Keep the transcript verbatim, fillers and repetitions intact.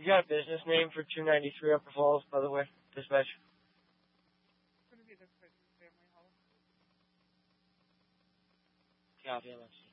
You got a business name for two ninety-three Upper Falls, by the way, dispatch? It's going to be the Fridge Family House. Copy, let's see.